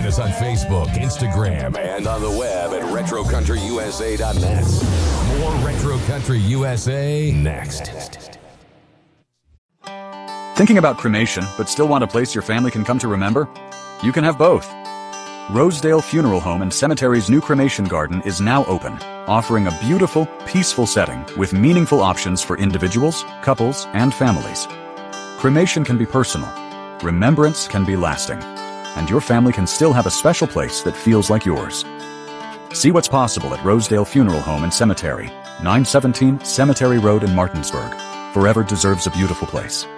us on Facebook, Instagram, and on the web at retrocountryyusa.net. More Retro Country USA next. Thinking about cremation, but still want a place your family can come to remember? You can have both. Rosedale Funeral Home and Cemetery's new cremation garden is now open, offering a beautiful, peaceful setting with meaningful options for individuals, couples, and families. Cremation can be personal, remembrance can be lasting, and your family can still have a special place that feels like yours. See what's possible at Rosedale Funeral Home and Cemetery, 917 Cemetery Road in Martinsburg. Forever deserves a beautiful place.